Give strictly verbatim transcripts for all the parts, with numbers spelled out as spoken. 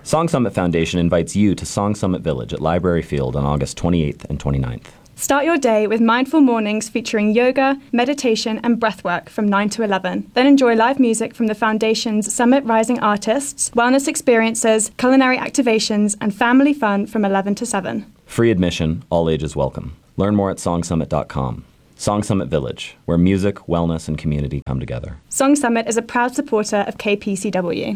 Song Summit Foundation invites you to Song Summit Village at Library Field on August twenty-eighth and twenty-ninth. Start your day with mindful mornings featuring yoga, meditation and breathwork from nine to eleven. Then enjoy live music from the Foundation's Summit Rising artists, wellness experiences, culinary activations and family fun from eleven to seven. Free admission, all ages welcome. Learn more at song summit dot com. Song Summit Village, where music, wellness and community come together. Song Summit is a proud supporter of K P C W.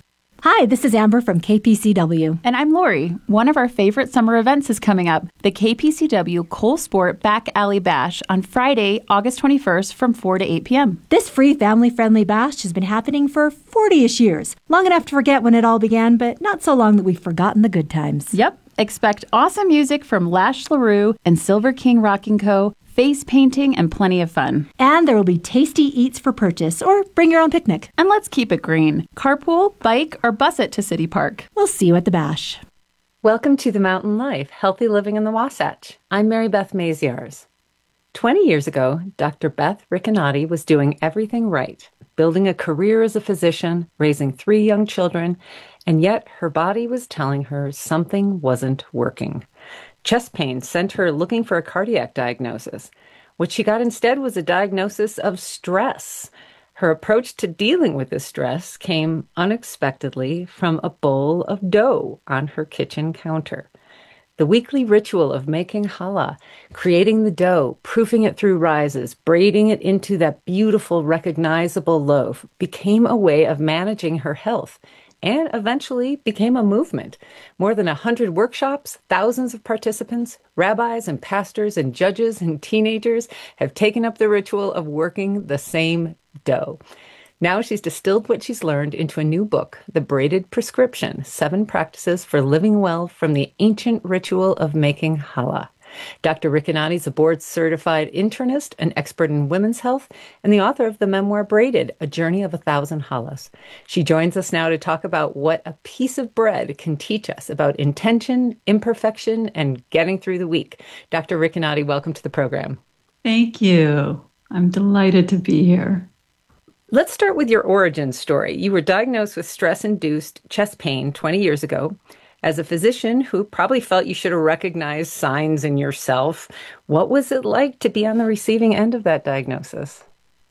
Hi, this is Amber from K P C W. And I'm Lori. One of our favorite summer events is coming up, the K P C W Cole Sport Back Alley Bash on Friday, August twenty-first from four to eight p.m. This free family-friendly bash has been happening for forty-ish years. Long enough to forget when it all began, but not so long that we've forgotten the good times. Yep. Expect awesome music from Lash LaRue and Silver King Rocking Co., face painting, and plenty of fun. And there will be tasty eats for purchase, or bring your own picnic. And let's keep it green. Carpool, bike, or bus it to City Park. We'll see you at the bash. Welcome to The Mountain Life, Healthy Living in the Wasatch. I'm Mary Beth Maziarz. twenty years ago, Doctor Beth Riccinati was doing everything right, building a career as a physician, raising three young children, and yet her body was telling her something wasn't working. Chest pain sent her looking for a cardiac diagnosis. What she got instead was a diagnosis of stress. Her approach to dealing with this stress came unexpectedly from a bowl of dough on her kitchen counter. The weekly ritual of making challah, creating the dough, proofing it through rises, braiding it into that beautiful, recognizable loaf, became a way of managing her health, and eventually became a movement. More than a hundred workshops, thousands of participants, rabbis and pastors and judges and teenagers have taken up the ritual of working the same dough. Now she's distilled what she's learned into a new book, The Braided Prescription, Seven Practices for Living Well from the Ancient Ritual of Making Challah. Doctor Riccinati is a board-certified internist, an expert in women's health, and the author of the memoir Braided, A Journey of a Thousand Challahs. She joins us now to talk about what a piece of bread can teach us about intention, imperfection, and getting through the week. Doctor Riccinati, welcome to the program. Thank you. I'm delighted to be here. Let's start with your origin story. You were diagnosed with stress-induced chest pain twenty years ago. As a physician who probably felt you should have recognized signs in yourself, what was it like to be on the receiving end of that diagnosis?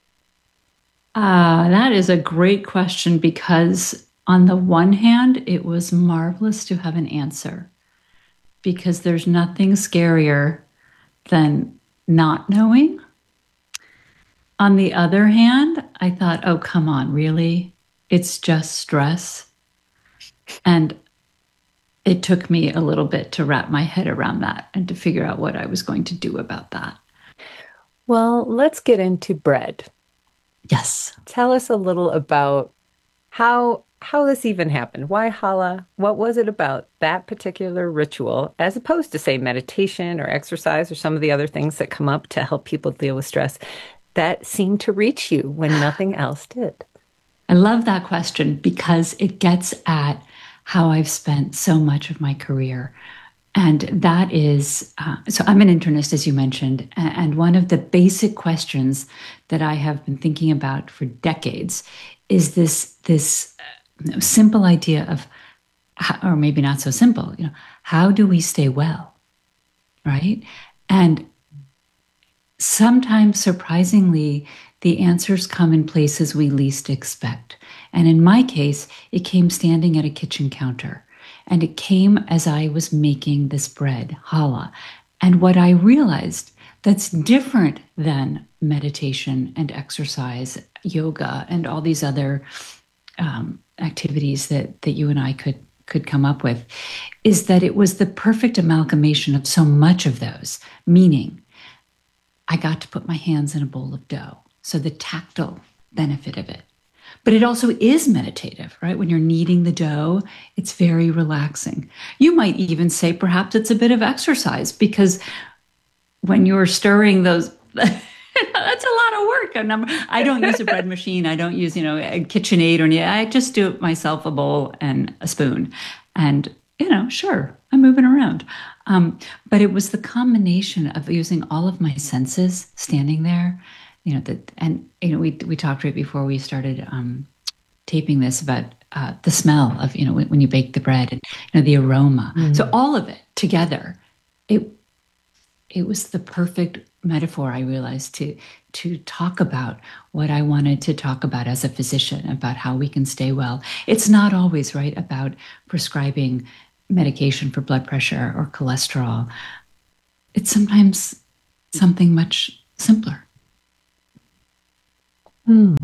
Uh, that is a great question because on the one hand, it was marvelous to have an answer because there's nothing scarier than not knowing. On the other hand, I thought, oh, come on, really? It's just stress. And it took me a little bit to wrap my head around that and to figure out what I was going to do about that. Well, let's get into bread. Yes. Tell us a little about how how this even happened. Why challah? What was it about that particular ritual, as opposed to, say, meditation or exercise or some of the other things that come up to help people deal with stress, that seemed to reach you when nothing else did? I love that question because it gets at how I've spent so much of my career. And that is, uh, so I'm an internist, as you mentioned, and one of the basic questions that I have been thinking about for decades is this, this uh, simple idea of, how, or maybe not so simple, you know, how do we stay well, right? And sometimes, surprisingly, the answers come in places we least expect. And in my case, it came standing at a kitchen counter. And it came as I was making this bread, challah. And what I realized that's different than meditation and exercise, yoga, and all these other um, activities that, that you and I could, could come up with, is that it was the perfect amalgamation of so much of those, meaning I got to put my hands in a bowl of dough. So the tactile benefit of it. But it also is meditative, right? When you're kneading the dough, it's very relaxing. You might even say perhaps it's a bit of exercise because when you're stirring those, that's a lot of work. And I'm, I don't use a bread machine. I don't use, you know, a KitchenAid or anything. I just do it myself, a bowl and a spoon. And, you know, sure, I'm moving around. Um, but it was the combination of using all of my senses standing there. You know, that, and, you know, we, we talked right before we started um, taping this about uh, the smell of, you know, when, when you bake the bread, and you know, the aroma. Mm. So all of it together, it it was the perfect metaphor, I realized, to to talk about what I wanted to talk about as a physician, about how we can stay well. It's not always, right, about prescribing medication for blood pressure or cholesterol. It's sometimes something much simpler. Hmm.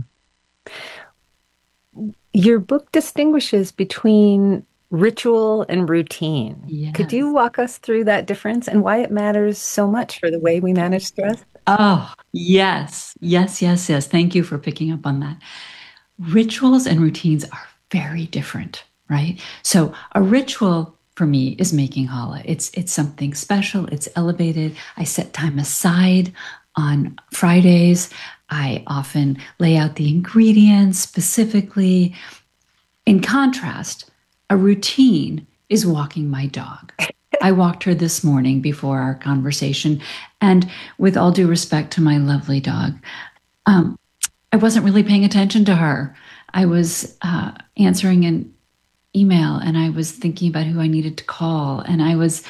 Your book distinguishes between ritual and routine. Yes. Could you walk us through that difference and why it matters so much for the way we manage stress? Oh, yes, yes, yes, yes. Thank you for picking up on that. Rituals and routines are very different, right? So a ritual for me is making challah. It's it's something special. It's elevated. I set time aside on Fridays. I often lay out the ingredients specifically. In contrast, a routine is walking my dog. I walked her this morning before our conversation, and with all due respect to my lovely dog, um, I wasn't really paying attention to her. I was uh, answering an email, and I was thinking about who I needed to call, and I was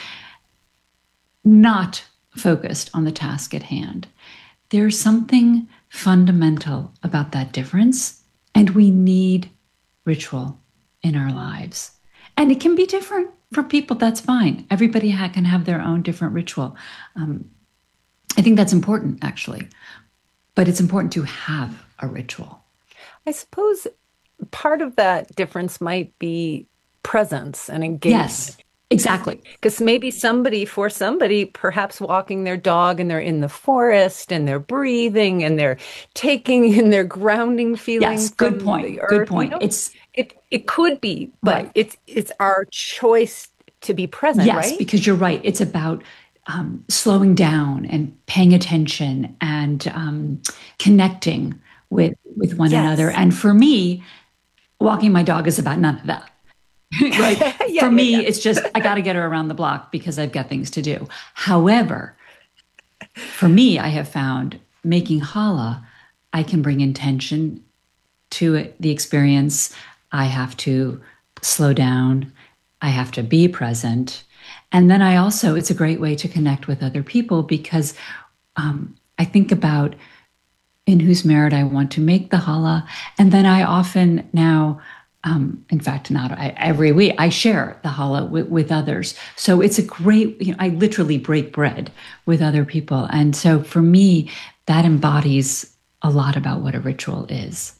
not focused on the task at hand. There's something fundamental about that difference, and we need ritual in our lives. And it can be different for people. That's fine. Everybody ha- can have their own different ritual. Um, I think that's important, actually. But it's important to have a ritual. I suppose part of that difference might be presence and engagement. Yes, exactly. Because maybe somebody, for somebody, perhaps walking their dog and they're in the forest and they're breathing and they're taking in their grounding feelings. Yes, good point. Good point. You know, it's it it could be, but right. it's it's our choice to be present, yes, right? Yes, because you're right. It's about um, slowing down and paying attention and um, connecting with with one yes. another. And for me, walking my dog is about none of that. Right? yeah, For yeah, me, yeah. it's just, I got to get her around the block because I've got things to do. However, for me, I have found making challah, I can bring intention to it, the experience. I have to slow down. I have to be present. And then I also, it's a great way to connect with other people because um, I think about in whose merit I want to make the challah. And then I often now, um, in fact, not I, every week, I share the challah with, with others. So it's a great, you know, I literally break bread with other people. And so for me, that embodies a lot about what a ritual is.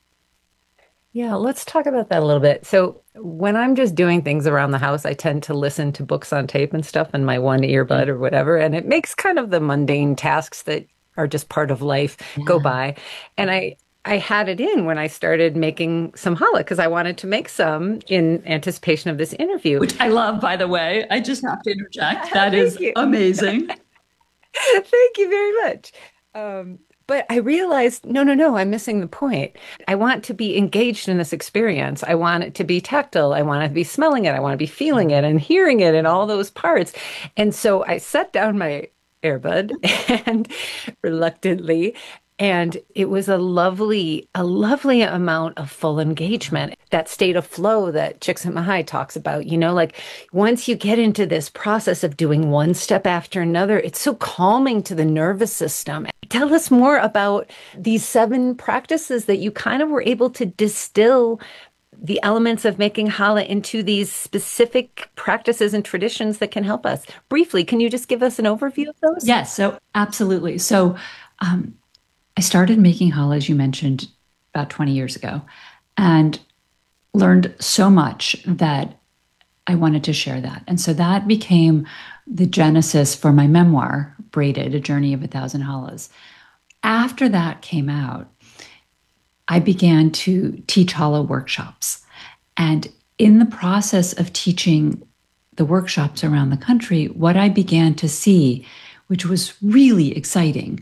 Yeah, let's talk about that a little bit. So when I'm just doing things around the house, I tend to listen to books on tape and stuff in my one earbud or whatever. And it makes kind of the mundane tasks that are just part of life yeah. go by. And I, I had it in when I started making some challah because I wanted to make some in anticipation of this interview. Which I love, by the way. I just have to interject. That is you. amazing. Thank you very much. Um, But I realized, no, no, no, I'm missing the point. I want to be engaged in this experience. I want it to be tactile. I want to be smelling it. I want to be feeling it and hearing it and all those parts. And so I set down my earbud and reluctantly, and it was a lovely, a lovely amount of full engagement. That state of flow that Csikszentmihalyi talks about, you know, like once you get into this process of doing one step after another, it's so calming to the nervous system. Tell us more about these seven practices that you kind of were able to distill the elements of making challah into these specific practices and traditions that can help us. Briefly, can you just give us an overview of those? Yes, so absolutely. So um, I started making challah, as you mentioned, about twenty years ago, and learned so much that I wanted to share that. And so that became the genesis for my memoir, Braided, A Journey of a Thousand Challahs. After that came out, I began to teach challah workshops. And in the process of teaching the workshops around the country, what I began to see, which was really exciting,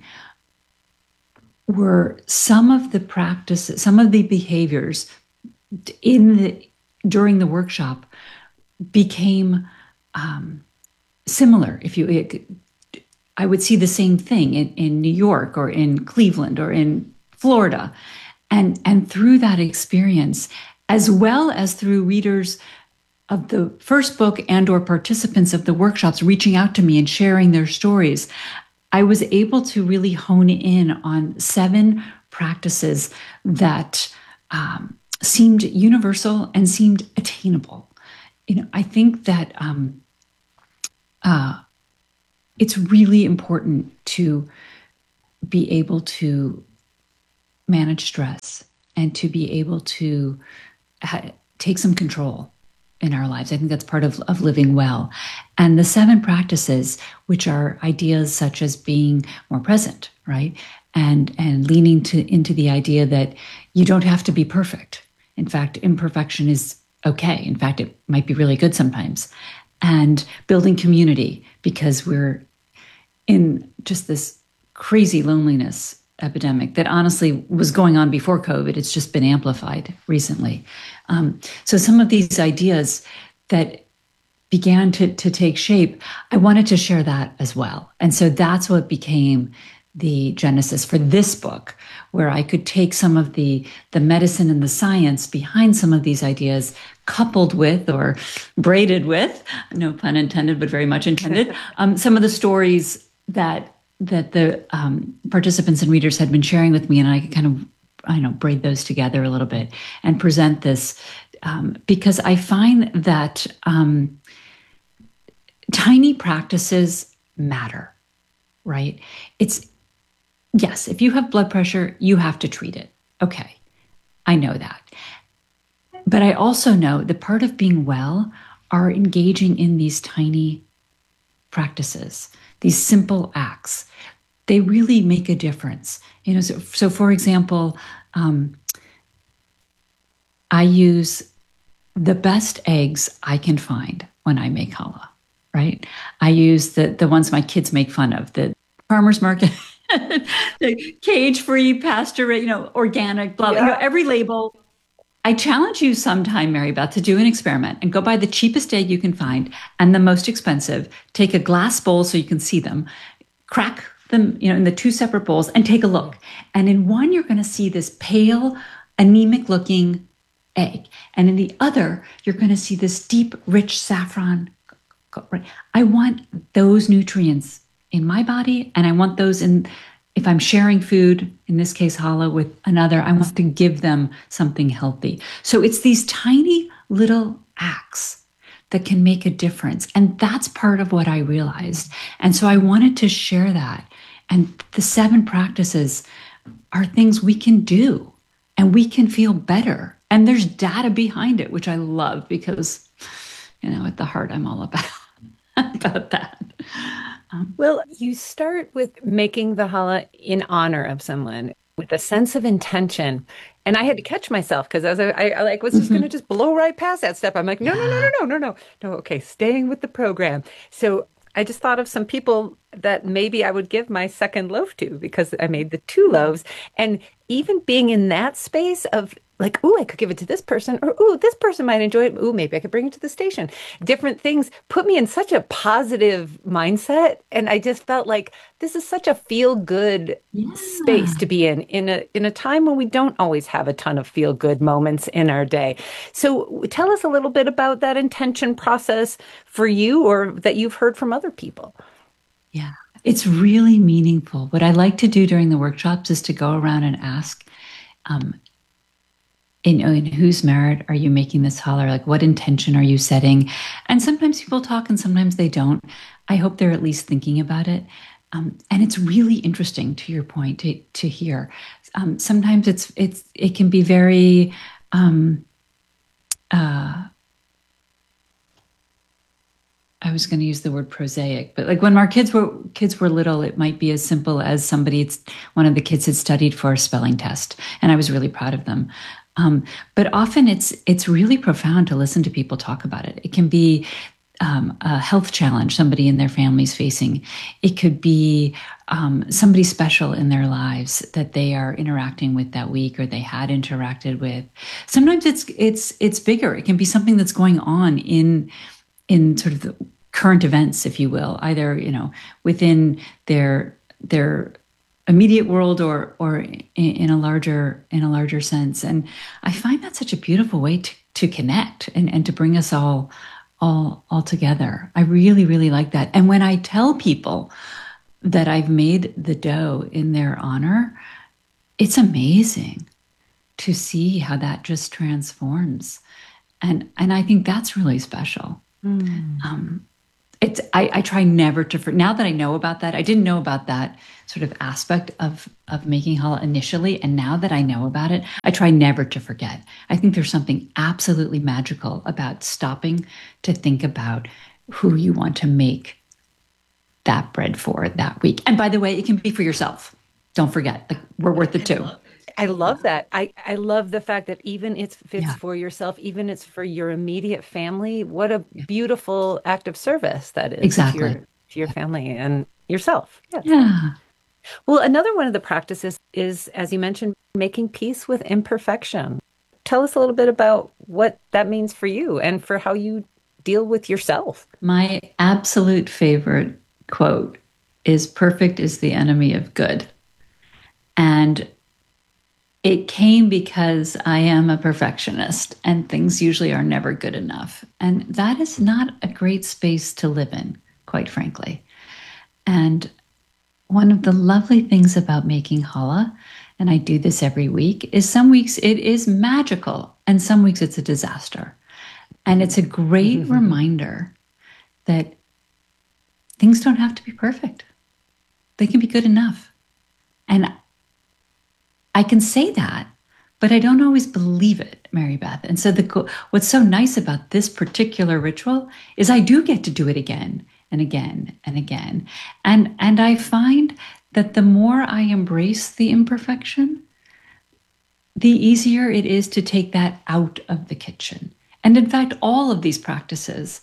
were some of the practices, some of the behaviors in the during the workshop became um, similar. If you, it, I would see the same thing in, in New York or in Cleveland or in Florida, and and through that experience, as well as through readers of the first book and or participants of the workshops reaching out to me and sharing their stories, I was able to really hone in on seven practices that um, seemed universal and seemed attainable. You know, I think that um, uh, it's really important to be able to manage stress and to be able to ha- take some control in our lives. I think that's part of, of living well. And the seven practices, which are ideas such as being more present, right? And and leaning to into the idea that you don't have to be perfect. In fact, imperfection is okay. In fact, it might be really good sometimes. And building community, because we're in just this crazy loneliness epidemic that honestly was going on before COVID. It's just been amplified recently. Um, so some of these ideas that began to, to take shape, I wanted to share that as well. And so that's what became the genesis for this book, where I could take some of the, the medicine and the science behind some of these ideas, coupled with or braided with, no pun intended, but very much intended, um, some of the stories that that the um, participants and readers had been sharing with me, and I could kind of, I know, braid those together a little bit and present this um, because I find that um, tiny practices matter, right? It's, yes, if you have blood pressure, you have to treat it. Okay, I know that. But I also know that part of being well are engaging in these tiny practices, these simple acts. They really make a difference. You know, so, so for example, um, I use the best eggs I can find when I make challah, right? I use the the ones my kids make fun of, the farmer's market, the cage-free, pasture, you know, organic, blah, blah, Yeah. you know, every label. I challenge you sometime, Mary Beth, to do an experiment and go buy the cheapest egg you can find and the most expensive. Take a glass bowl so you can see them, crack them, you know, in the two separate bowls and take a look. And in one, you're going to see this pale, anemic looking egg. And in the other, you're going to see this deep, rich saffron. I want those nutrients in my body, and I want those in, if I'm sharing food, in this case, challah, with another, I want to give them something healthy. So it's these tiny little acts that can make a difference. And that's part of what I realized. And so I wanted to share that. And the seven practices are things we can do and we can feel better. And there's data behind it, which I love because, you know, at the heart, I'm all about, about that. Um, Well, you start with making the challah in honor of someone with a sense of intention. And I had to catch myself because as I, I, I like was just going to just blow right past that step. I'm like, no, no, no, no, no, no, no, no. Okay, staying with the program. So I just thought of some people that maybe I would give my second loaf to because I made the two loaves. And even being in that space of like, ooh, I could give it to this person, or ooh, this person might enjoy it. Ooh, maybe I could bring it to the station. Different things put me in such a positive mindset. And I just felt like this is such a feel-good yeah. space to be in, in a in a time when we don't always have a ton of feel-good moments in our day. So tell us a little bit about that intention process for you or that you've heard from other people. Yeah, it's really meaningful. What I like to do during the workshops is to go around and ask, um, in, in whose merit are you making this challah? Like, what intention are you setting? And sometimes people talk and sometimes they don't. I hope they're at least thinking about it. Um, and it's really interesting, to your point, to, to hear. Um, sometimes it's it's it can be very um, uh, I was going to use the word prosaic, but like when our kids were kids were little, it might be as simple as somebody, one of the kids had studied for a spelling test, and I was really proud of them. Um, but often it's it's really profound to listen to people talk about it. It can be um, a health challenge somebody in their family's facing. It could be um, somebody special in their lives that they are interacting with that week or they had interacted with. Sometimes it's it's it's bigger. It can be something that's going on in in sort of the current events, if you will, either, you know, within their their immediate world or or in, in a larger in a larger sense. And I find that such a beautiful way to, to connect and, and to bring us all all all together. I really, really like that. And when I tell people that I've made the dough in their honor, it's amazing to see how that just transforms. And and I think that's really special. Mm. Um, it's I, I try never to, for, now that I know about that, I didn't know about that sort of aspect of, of making challah initially. And now that I know about it, I try never to forget. I think there's something absolutely magical about stopping to think about who you want to make that bread for that week. And by the way, it can be for yourself. Don't forget, like, we're worth it too. I love that. I, I love the fact that even it's, if it's yeah. for yourself, even it's for your immediate family. What a yeah. beautiful act of service that is exactly. to your, to your family and yourself. Yes. Yeah. Well, another one of the practices is, as you mentioned, making peace with imperfection. Tell us a little bit about what that means for you and for how you deal with yourself. My absolute favorite quote is, "Perfect is the enemy of good." And it came because I am a perfectionist and things usually are never good enough. And that is not a great space to live in, quite frankly. And one of the lovely things about making challah, and I do this every week, is some weeks it is magical and some weeks it's a disaster. And it's a great mm-hmm. reminder that things don't have to be perfect. They can be good enough. And I can say that, but I don't always believe it, Mary Beth. And so the what's so nice about this particular ritual is I do get to do it again and again and again. And, and I find that the more I embrace the imperfection, the easier it is to take that out of the kitchen. And in fact, all of these practices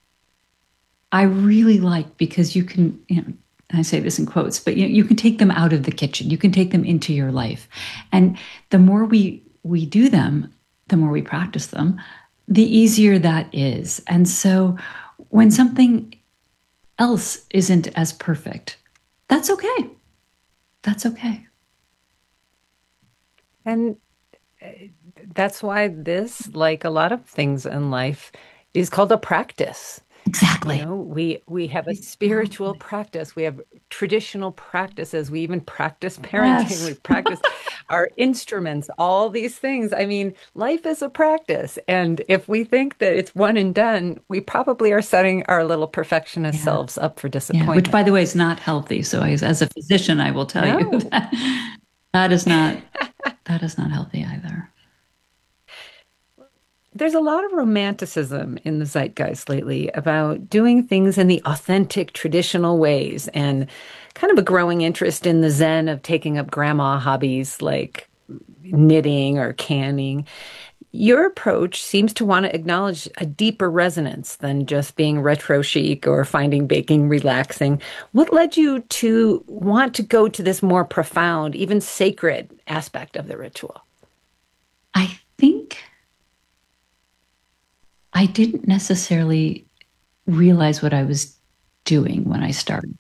I really like because you can, you know, I say this in quotes, but you, you can take them out of the kitchen. You can take them into your life. And the more we we do them, the more we practice them, the easier that is. And so when something else isn't as perfect, that's okay. That's okay. And that's why this, like a lot of things in life, is called a practice. Exactly. You know, we we have a spiritual practice. We have traditional practices. We even practice parenting. Yes. We practice our instruments, all these things. I mean, life is a practice. And if we think that it's one and done, we probably are setting our little perfectionist yeah. selves up for disappointment. Yeah, which, by the way, is not healthy. So as, as a physician, I will tell no. you that that is not, that is not healthy either. There's a lot of romanticism in the zeitgeist lately about doing things in the authentic, traditional ways, and kind of a growing interest in the zen of taking up grandma hobbies like knitting or canning. Your approach seems to want to acknowledge a deeper resonance than just being retro chic or finding baking relaxing. What led you to want to go to this more profound, even sacred aspect of the ritual? I think I didn't necessarily realize what I was doing when I started.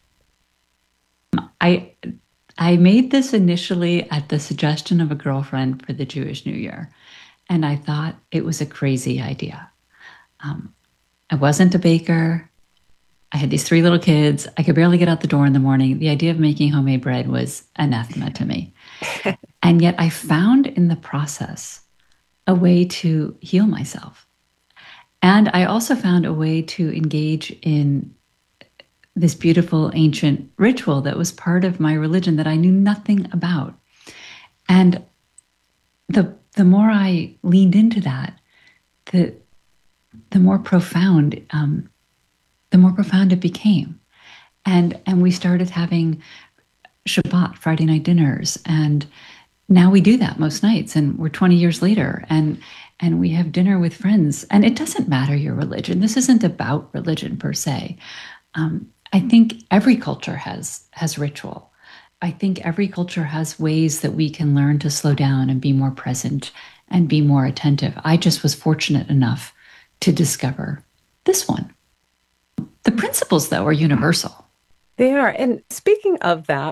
I I made this initially at the suggestion of a girlfriend for the Jewish New Year, and I thought it was a crazy idea. Um, I wasn't a baker. I had these three little kids. I could barely get out the door in the morning. The idea of making homemade bread was anathema to me. And yet I found in the process a way to heal myself. And I also found a way to engage in this beautiful ancient ritual that was part of my religion that I knew nothing about. And the the more I leaned into that, the the more profound um, the more profound it became. And and we started having Shabbat, Friday night dinners, and now we do that most nights, and we're twenty years later, and and we have dinner with friends. And it doesn't matter your religion. This isn't about religion per se. Um, I think every culture has has ritual. I think every culture has ways that we can learn to slow down and be more present and be more attentive. I just was fortunate enough to discover this one. The principles, though, are universal. They are. And speaking of that,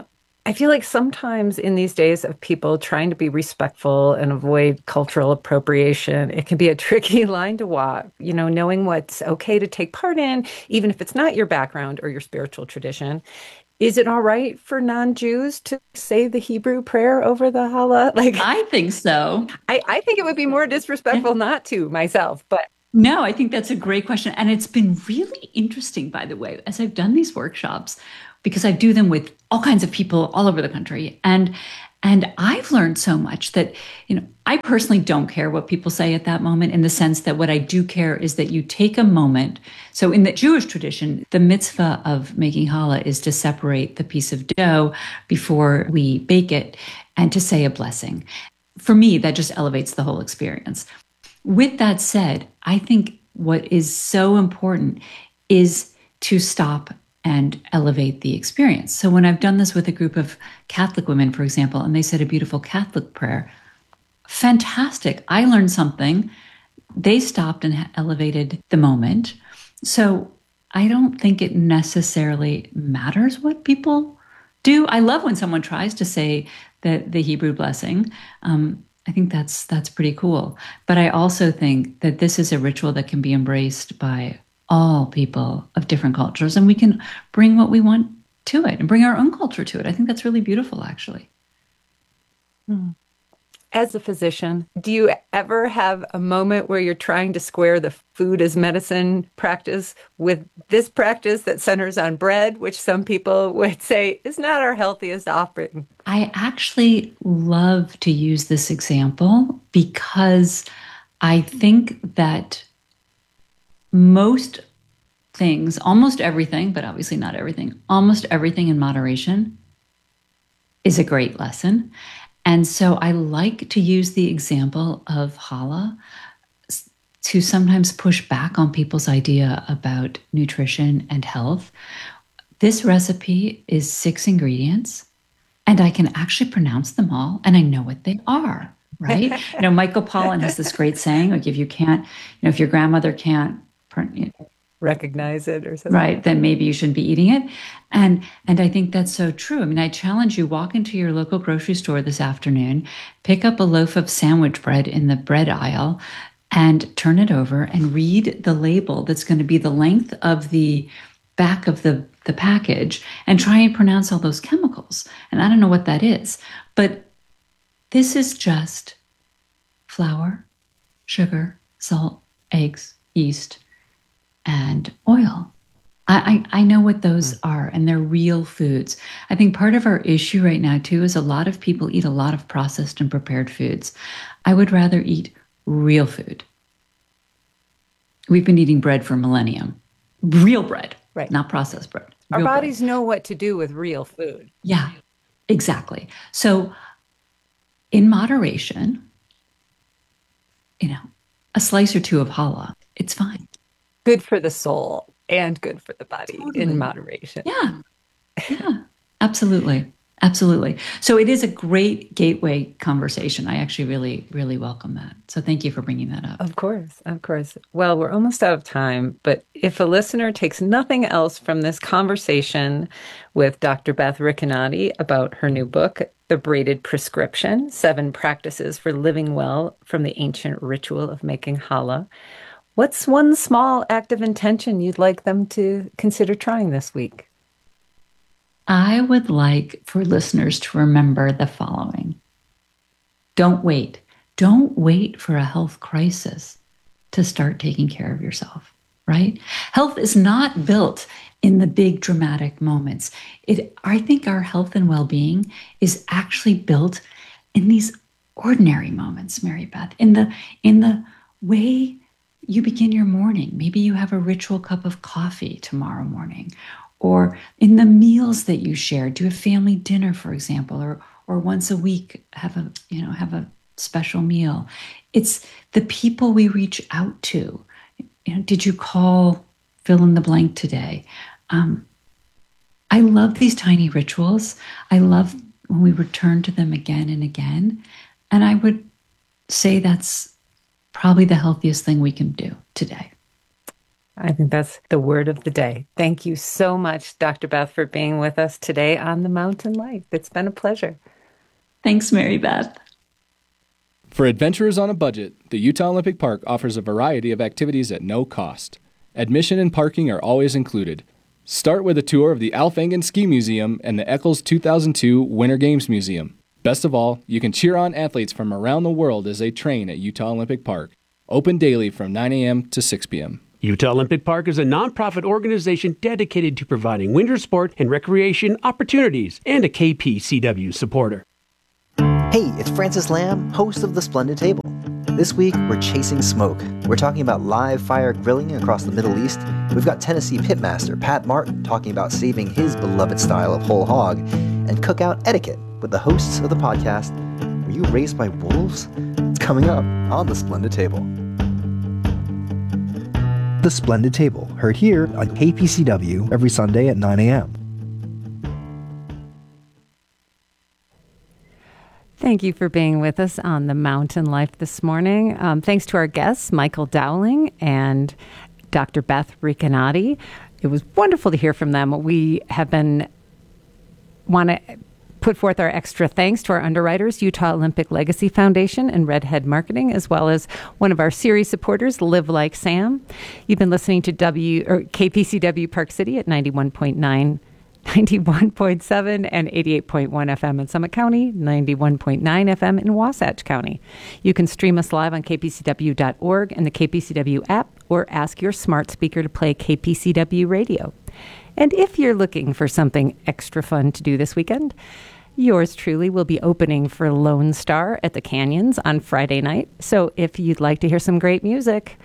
I feel like sometimes in these days of people trying to be respectful and avoid cultural appropriation, it can be a tricky line to walk, you know, knowing what's okay to take part in, even if it's not your background or your spiritual tradition. Is it all right for non-Jews to say the Hebrew prayer over the challah? Like, I think so. I, I think it would be more disrespectful not to myself, but No, I think that's a great question. And it's been really interesting, by the way, as I've done these workshops, because I do them with all kinds of people all over the country. And and I've learned so much that, you know, I personally don't care what people say at that moment, in the sense that what I do care is that you take a moment. So in the Jewish tradition, the mitzvah of making challah is to separate the piece of dough before we bake it and to say a blessing. For me, that just elevates the whole experience. With that said, I think what is so important is to stop and elevate the experience. So when I've done this with a group of Catholic women, for example, and they said a beautiful Catholic prayer, fantastic. I learned something. They stopped and elevated the moment. So I don't think it necessarily matters what people do. I love when someone tries to say the, the Hebrew blessing. Um, I think that's that's pretty cool. But I also think that this is a ritual that can be embraced by all people of different cultures, and we can bring what we want to it and bring our own culture to it. I think that's really beautiful, actually. As a physician, do you ever have a moment where you're trying to square the food as medicine practice with this practice that centers on bread, which some people would say is not our healthiest offering? I actually love to use this example because I think that most things, almost everything, but obviously not everything, almost everything in moderation is a great lesson. And so I like to use the example of challah to sometimes push back on people's idea about nutrition and health. This recipe is six ingredients, and I can actually pronounce them all, and I know what they are, right? You know, Michael Pollan has this great saying, like, if you can't, you know, if your grandmother can't you know, recognize it or something, right, then maybe you shouldn't be eating it. And and I think that's so true. I mean, I challenge you, walk into your local grocery store this afternoon, pick up a loaf of sandwich bread in the bread aisle, and turn it over and read the label that's going to be the length of the back of the, the package, and try and pronounce all those chemicals. And I don't know what that is, but this is just flour, sugar, salt, eggs, yeast, and oil. I, I, I know what those mm. are, and they're real foods. I think part of our issue right now, too, is a lot of people eat a lot of processed and prepared foods. I would rather eat real food. We've been eating bread for a millennium. Real bread, right? Not processed bread. Our bodies bread. know what to do with real food. Yeah, exactly. So in moderation, you know, a slice or two of challah, it's fine. Good for the soul and good for the body totally. In moderation. Yeah, yeah, absolutely. Absolutely. So it is a great gateway conversation. I actually really, really welcome that. So thank you for bringing that up. Of course, of course. Well, we're almost out of time, but if a listener takes nothing else from this conversation with Doctor Beth Recanati about her new book, The Braided Prescription, Seven Practices for Living Well from the Ancient Ritual of Making Challah, what's one small act of intention you'd like them to consider trying this week? I would like for listeners to remember the following. Don't wait. Don't wait for a health crisis to start taking care of yourself, right? Health is not built in the big dramatic moments. It, I think our health and well-being is actually built in these ordinary moments, Mary Beth, in the, in the way you begin your morning. Maybe you have a ritual cup of coffee tomorrow morning, or in the meals that you share. Do a family dinner, for example, or or once a week have a you know have a special meal. It's the people we reach out to. You know, did you call fill in the blank today? Um, I love these tiny rituals. I love when we return to them again and again. And I would say that's probably the healthiest thing we can do today. I think that's the word of the day. Thank you so much, Doctor Beth, for being with us today on The Mountain Life. It's been a pleasure. Thanks, Mary Beth. For adventurers on a budget, the Utah Olympic Park offers a variety of activities at no cost. Admission and parking are always included. Start with a tour of the Alf Engen Ski Museum and the Eccles two thousand two Winter Games Museum. Best of all, you can cheer on athletes from around the world as they train at Utah Olympic Park. Open daily from nine a.m. to six p.m. Utah Olympic Park is a nonprofit organization dedicated to providing winter sport and recreation opportunities and a K P C W supporter. Hey, it's Francis Lamb, host of The Splendid Table. This week, we're chasing smoke. We're talking about live fire grilling across the Middle East. We've got Tennessee pitmaster Pat Martin talking about saving his beloved style of whole hog, and cookout etiquette with the hosts of the podcast, Were You Raised by Wolves? It's coming up on The Splendid Table. The Splendid Table, heard here on K P C W every Sunday at nine a.m. Thank you for being with us on The Mountain Life this morning. Um, thanks to our guests, Michael Dowling and Doctor Beth Recanati. It was wonderful to hear from them. We have been want to put forth our extra thanks to our underwriters, Utah Olympic Legacy Foundation and Redhead Marketing, as well as one of our series supporters, Live Like Sam. You've been listening to W or K P C W Park City at ninety-one point nine, ninety-one point seven, and eighty-eight point one F M in Summit County, ninety-one point nine F M in Wasatch County. You can stream us live on K P C W dot org and the K P C W app, or ask your smart speaker to play K P C W radio. And if you're looking for something extra fun to do this weekend, yours truly will be opening for Lone Star at the Canyons on Friday night. So if you'd like to hear some great music,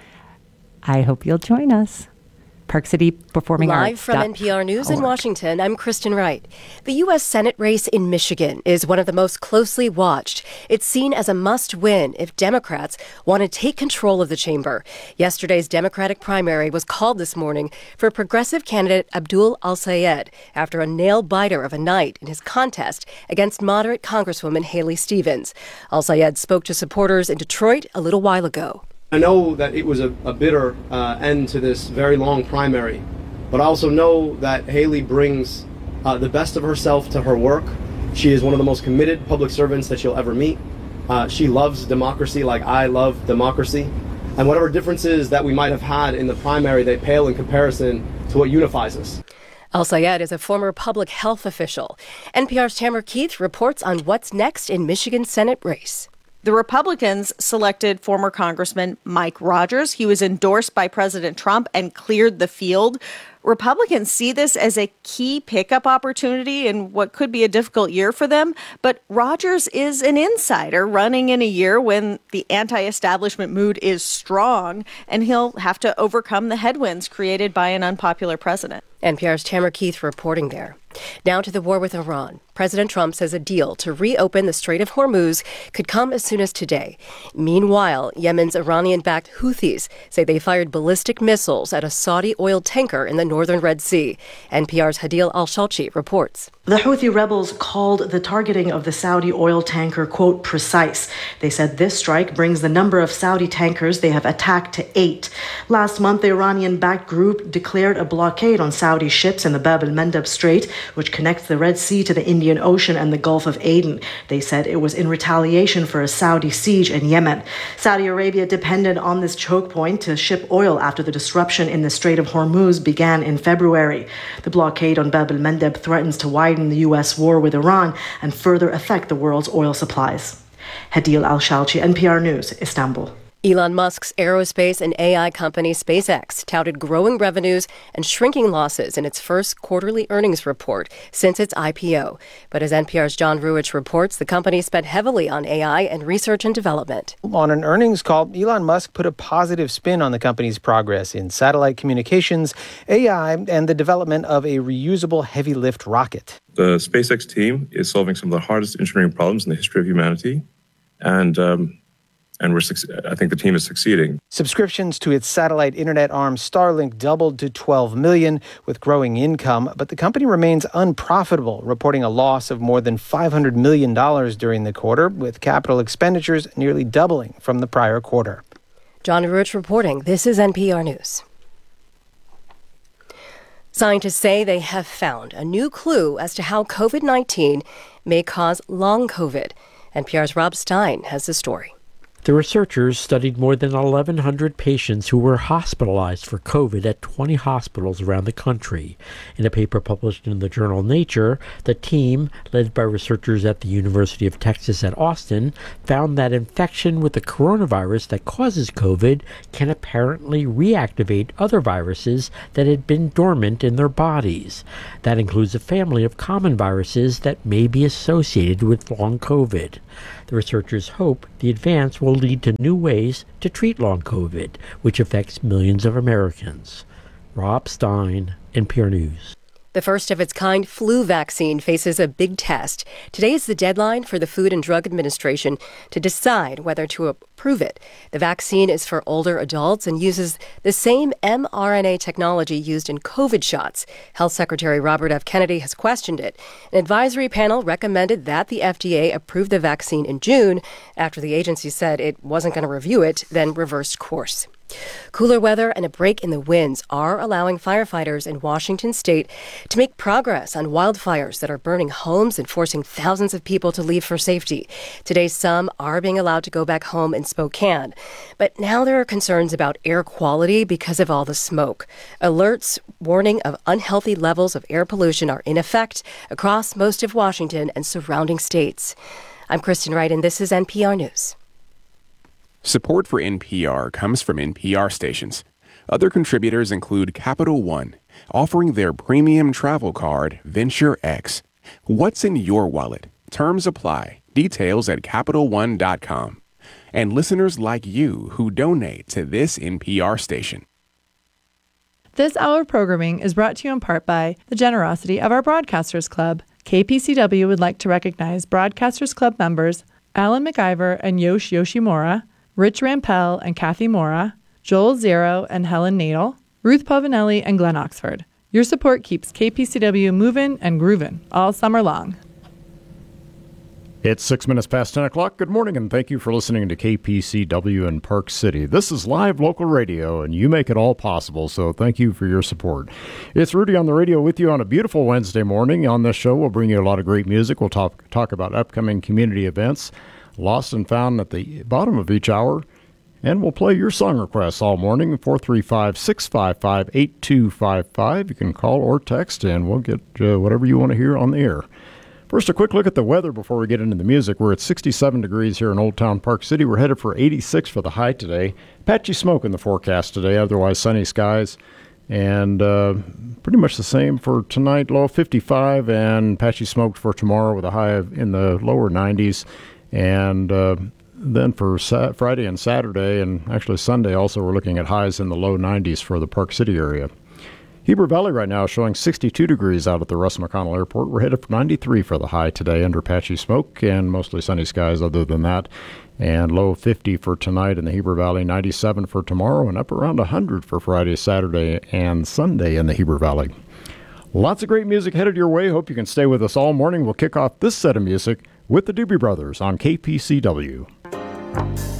I hope you'll join us. Park City Performing Arts. Live from N P R News in Washington, I'm Kristen Wright. The U S Senate race in Michigan is one of the most closely watched. It's seen as a must-win if Democrats want to take control of the chamber. Yesterday's Democratic primary was called this morning for progressive candidate Abdul Al-Sayed after a nail-biter of a night in his contest against moderate Congresswoman Haley Stevens. Al-Sayed spoke to supporters in Detroit a little while ago. I know that it was a, a bitter uh, end to this very long primary, but I also know that Haley brings uh, the best of herself to her work. She is one of the most committed public servants that you'll ever meet. Uh, she loves democracy like I love democracy. And whatever differences that we might have had in the primary, they pale in comparison to what unifies us. Al-Sayed is a former public health official. N P R's Tamara Keith reports on what's next in Michigan's Senate race. The Republicans selected former Congressman Mike Rogers. He was endorsed by President Trump and cleared the field. Republicans see this as a key pickup opportunity in what could be a difficult year for them. But Rogers is an insider running in a year when the anti-establishment mood is strong, and he'll have to overcome the headwinds created by an unpopular president. N P R's Tamara Keith reporting there. Now to the war with Iran. President Trump says a deal to reopen the Strait of Hormuz could come as soon as today. Meanwhile, Yemen's Iranian-backed Houthis say they fired ballistic missiles at a Saudi oil tanker in the northern Red Sea. N P R's Hadil Al-Shalchi reports. The Houthi rebels called the targeting of the Saudi oil tanker, quote, precise. They said this strike brings the number of Saudi tankers they have attacked to eight. Last month, the Iranian-backed group declared a blockade on Saudi ships in the Bab el-Mandeb Strait, which connects the Red Sea to the Indian Ocean and the Gulf of Aden. They said it was in retaliation for a Saudi siege in Yemen. Saudi Arabia depended on this choke point to ship oil after the disruption in the Strait of Hormuz began in February. The blockade on Bab el-Mandeb threatens to widen the U S war with Iran and further affect the world's oil supplies. Hadil Al-Shalchi, N P R News, Istanbul. Elon Musk's aerospace and A I company SpaceX touted growing revenues and shrinking losses in its first quarterly earnings report since its I P O. But as N P R's John Ruich reports, the company spent heavily on A I and research and development. On an earnings call, Elon Musk put a positive spin on the company's progress in satellite communications, A I, and the development of a reusable heavy-lift rocket. The SpaceX team is solving some of the hardest engineering problems in the history of humanity, and um, And we're, I think the team is succeeding. Subscriptions to its satellite internet arm Starlink doubled to twelve million with growing income, but the company remains unprofitable, reporting a loss of more than five hundred million dollars during the quarter, with capital expenditures nearly doubling from the prior quarter. John Ruich reporting. This is N P R News. Scientists say they have found a new clue as to how COVID nineteen may cause long COVID. N P R's Rob Stein has the story. The researchers studied more than eleven hundred patients who were hospitalized for COVID at twenty hospitals around the country. In a paper published in the journal Nature, the team, led by researchers at the University of Texas at Austin, found that infection with the coronavirus that causes COVID can apparently reactivate other viruses that had been dormant in their bodies. That includes a family of common viruses that may be associated with long COVID. The researchers hope the advance will lead to new ways to treat long COVID, which affects millions of Americans. Rob Stein, N P R News. The first of its kind flu vaccine faces a big test. Today is the deadline for the Food and Drug Administration to decide whether to approve it. The vaccine is for older adults and uses the same mRNA technology used in COVID shots. Health Secretary Robert F. Kennedy has questioned it. An advisory panel recommended that the F D A approve the vaccine in June after the agency said it wasn't going to review it, then reversed course. Cooler weather and a break in the winds are allowing firefighters in Washington state to make progress on wildfires that are burning homes and forcing thousands of people to leave for safety. Today, some are being allowed to go back home in Spokane. But now there are concerns about air quality because of all the smoke. Alerts warning of unhealthy levels of air pollution are in effect across most of Washington and surrounding states. I'm Kristen Wright, and this is N P R News. Support for N P R comes from N P R stations. Other contributors include Capital One, offering their premium travel card, Venture X. What's in your wallet? Terms apply. Details at Capital One dot com. And listeners like you who donate to this N P R station. This hour of programming is brought to you in part by the generosity of our Broadcasters Club. K P C W would like to recognize Broadcasters Club members Alan McIver and Yosh Yoshimura, Rich Rampell and Kathy Mora, Joel Zero and Helen Nadel, Ruth Pavanelli and Glenn Oxford. Your support keeps K P C W moving and grooving all summer long. It's six minutes past ten o'clock. Good morning, and thank you for listening to K P C W in Park City. This is live local radio, and you make it all possible, so thank you for your support. It's Rudy on the radio with you on a beautiful Wednesday morning. On this show, we'll bring you a lot of great music. We'll talk, talk about upcoming community events, lost and found at the bottom of each hour, and we'll play your song requests all morning, four three five, six five five, eight two five five. You can call or text, and we'll get uh, whatever you want to hear on the air. First, a quick look at the weather before we get into the music. We're at sixty-seven degrees here in Old Town Park City. We're headed for eighty-six for the high today. Patchy smoke in the forecast today, otherwise sunny skies. And uh, pretty much the same for tonight, low fifty-five, and patchy smoke for tomorrow with a high of in the lower nineties. And uh, then for sa- Friday and Saturday, and actually Sunday also, we're looking at highs in the low nineties for the Park City area. Heber Valley right now is showing sixty-two degrees out at the Russ McConnell Airport. We're headed for ninety-three for the high today under patchy smoke and mostly sunny skies other than that. And low fifty for tonight in the Heber Valley, ninety-seven for tomorrow, and up around one hundred for Friday, Saturday, and Sunday in the Heber Valley. Lots of great music headed your way. Hope you can stay with us all morning. We'll kick off this set of music with the Doobie Brothers on K P C W.